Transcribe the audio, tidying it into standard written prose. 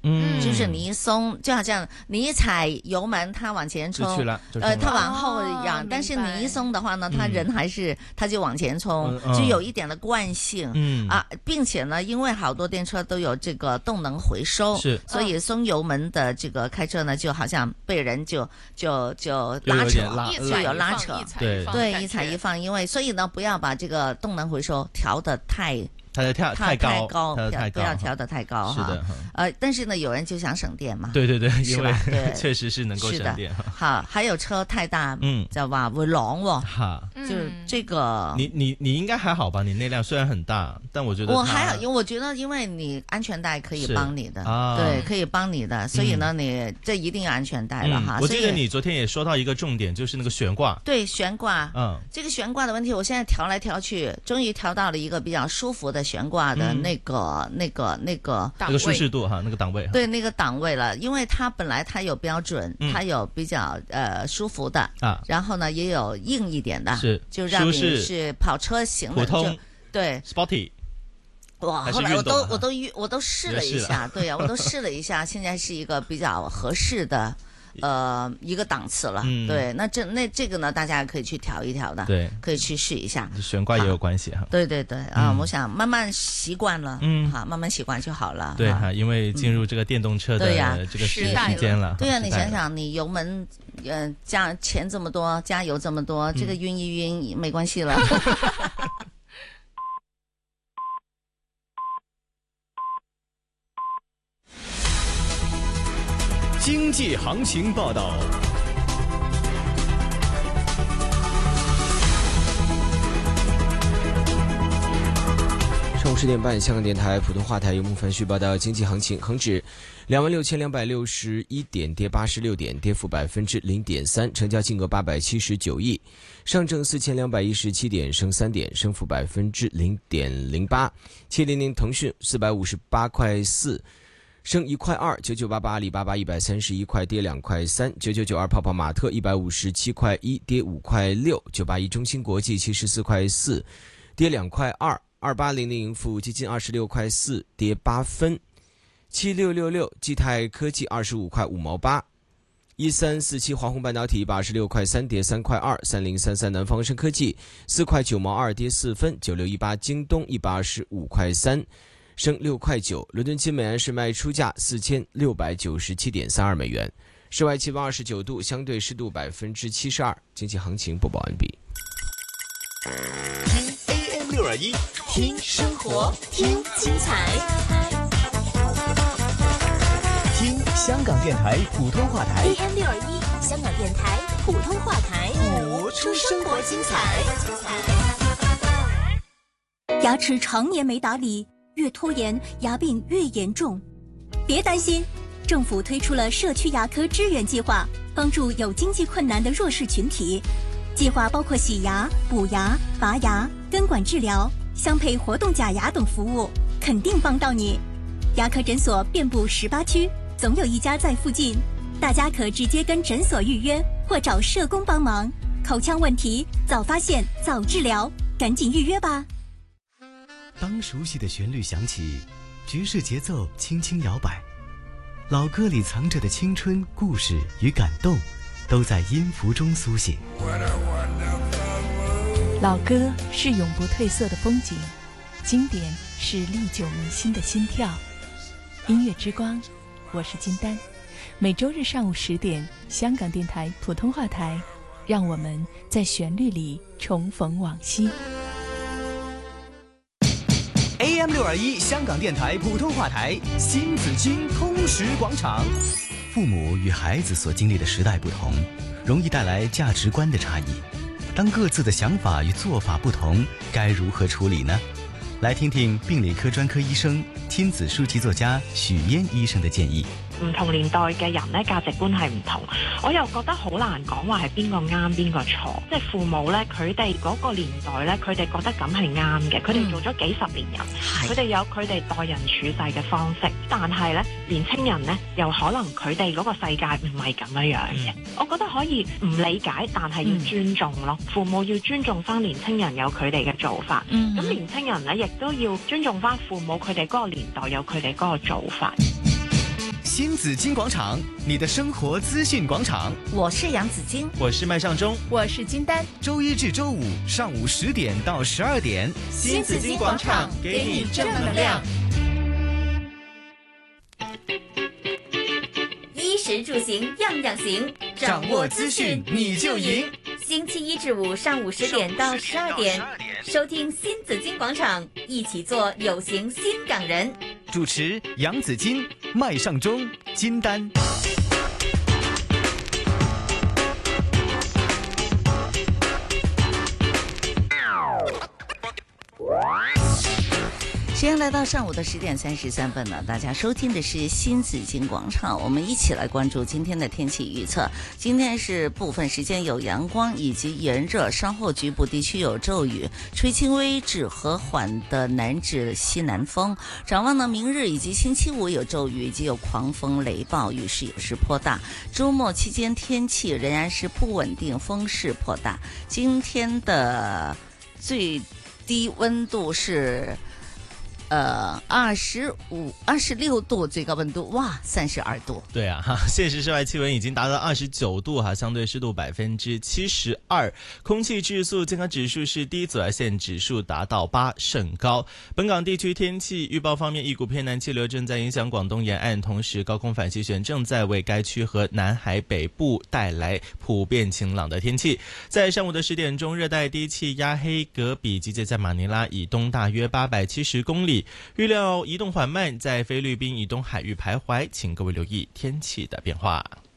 就是你一松，就好像你一踩油门，它往前冲，它往后仰，但是你一松的话呢，它人还是它就往前冲，就有一点的惯性，并且呢，因为好多电车都有这个动能回收，所以松油门的这个开车呢，就好像被人就拉扯，就有拉扯，对，一踩一放，因为所以呢，不要把这个动能回收调得太高，不要调得太高哈。是的，但是呢，有人就想省电嘛。 对，因为确实是能够省电。 好，还有车太大，就話會啷喎。就是这个， 你应该还好吧？你那辆虽然很大，但我觉得我还好，因为我觉得因为你安全带可以帮你的，对，可以帮你的，所以呢，你这一定要安全带了哈。 我记得你昨天也说到一个重点，就是那个悬挂。对， 悬挂，这个悬挂的问题，我现在调来调去，终于调到了一个比较舒服的悬挂的那个舒适度哈，那个档位。 对，那个档位了，因为它本来它有标准，它有比较舒服的然后呢也有硬一点的，就让你是跑车型的， 普通， 对 ，sporty。 哇！后来我都试了一下，对呀，我都试了一下，现在是一个比较合适的。一个档次了，对，那这个呢，大家可以去调一调的， 对， 可以去试一下， 悬挂也有关系哈， 对我想慢慢习惯了，好，慢慢习惯就好了， 对哈，因为进入这个电动车的这个时间了， 对呀，你想想，你油门加钱这么多，加油这么多，这个晕一晕没关系了。 经济行情报道。 上午10点半，香港电台普通话台由孟凡旭报道经济行情。恒指26,261点，跌86点，跌幅0.3%，成交金额879亿。上证4217点，升3点，升幅0.08%。700腾讯458块4。升1块2 ，9988阿里巴巴131块，跌2块3 ，9992泡泡玛特157块1，跌5块6，981中芯国际74块4，跌2块2，2800盈富基金26块4，跌8分，7666基泰科技25块5毛8，1347华虹半导体86块3，跌3块2，3033南方生科技4块9毛2，跌4分，9618京东125块3。升6块9，伦敦金每安士卖出价4697.32美元，室外气温29度，相对湿度72%。经济行情播报完毕。 听 AM621，听生活，听精彩，听香港电台普通话台。 AM621，香港电台普通话台， 活出生活精彩。 牙齿常年没打理，越拖延，牙病越严重。别担心，政府推出了社区牙科支援计划，帮助有经济困难的弱势群体。计划包括洗牙、补牙、拔牙、根管治疗、镶配活动假牙等服务，肯定帮到你。牙科诊所遍布18区，总有一家在附近，大家可直接跟诊所预约，或找社工帮忙。口腔问题早发现早治疗，赶紧预约吧。 当熟悉的旋律响起，爵士节奏轻轻摇摆，老歌里藏着的青春故事与感动，都在音符中苏醒。 老歌是永不褪色的风景，经典是历久弥新的心跳。音乐之光，我是金丹，每周日上午10点，香港电台普通话台，让我们在旋律里重逢往昔。 AM621 香港电台普通话台，新紫荆通识广场。 父母与孩子所经历的时代不同，容易带来价值观的差异。当各自的想法与做法不同，该如何處理呢？來聽聽病理科專科醫生、親子書籍作家許嫣醫生的建議。 唔同年代嘅人咧，價值觀係唔同，我又覺得好難講話係邊個啱邊個錯。即係父母咧，佢哋嗰個年代咧，佢哋覺得咁係啱嘅，佢哋做咗幾十年人，佢哋有佢哋待人處世嘅方式。但係咧，年青人咧，又可能佢哋嗰個世界唔係咁樣嘅。我覺得可以唔理解，但係要尊重咯。父母要尊重翻年青人有佢哋嘅做法，咁年青人咧亦都要尊重翻父母佢哋嗰個年代有佢哋嗰個做法。 新紫金广场，你的生活资讯广场。 我是杨紫金， 我是麦尚中， 我是金丹。 周一至周五上午10点到12点， 新紫金广场给你正能量。 衣食住行样样行， 掌握资讯你就赢。 星期一至五上午10点到12点，收听新紫金广场，一起做有型新港人。 主持杨紫金、麦尚中、金丹。 时间来到上午的10点33分了，大家收听的是新紫金广场，我们一起来关注今天的天气预测。今天是部分时间有阳光以及炎热，稍后局部地区有骤雨，吹轻微至和缓的南至西南风。展望呢，明日以及星期五有骤雨以及有狂风雷暴，雨势也是颇大。周末期间天气仍然是不稳定，风势颇大。今天的最低温度是26度，最高温度哇32度。 对啊，现实室外气温已经达到29度哈，相对湿度72%，空气质素健康指数是低，紫外线指数达到8，甚高。本港地区天气预报方面，一股偏南气流正在影响广东沿岸，同时高空反气旋正在为该区和南海北部带来普遍晴朗的天气。在上午的10点钟，热带低气压黑格比集结在马尼拉以东大约870公里，预料移动缓慢，在菲律宾以东海域徘徊，请各位留意天气的变化。